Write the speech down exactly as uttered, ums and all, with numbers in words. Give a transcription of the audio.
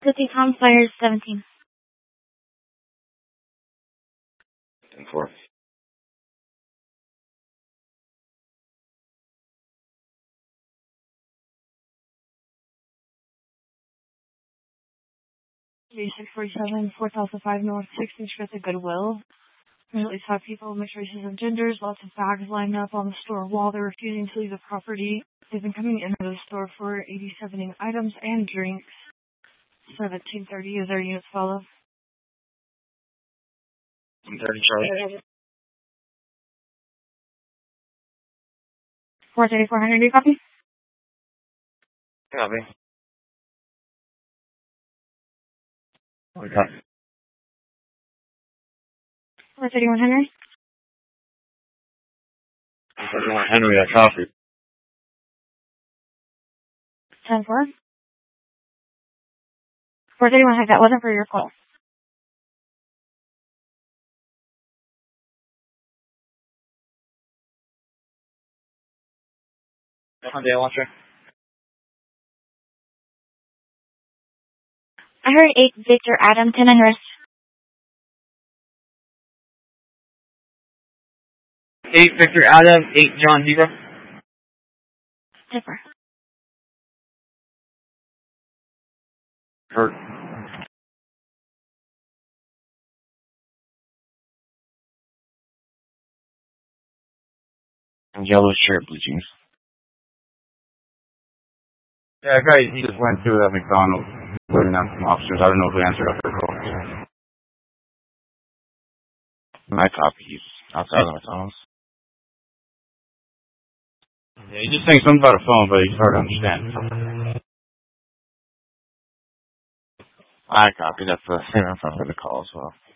Good Tom Fires seventeen. ten four. six forty-seven, four thousand five North, sixteenth Street at Goodwill. There's at least five people, mixed races and genders, lots of bags lined up on the store wall. They're refusing to leave the property. They've been coming into the store for eighty-seven items and drinks. seventeen thirty is our units follow. one thirty, Charlie. four thirty, four hundred, do you copy? Copy. Okay. four thirty, one hundred. four thirty-one Henry, I copy. ten four. four thirty-one, that wasn't for your call. Hyundai Elantra. I heard eight Victor Adam, ten and rest. eight Victor Adam, eight John Zebra. Zipper. Hurt. And yellow shirt, blue jeans. Yeah, guy, he just went to uh, McDonald's, waiting on some officers. I don't know who answered up their call. My copy, he's outside of McDonald's. Yeah, he's just saying something about a phone, but he's hard to understand. I copy, that's the same info for the call as well.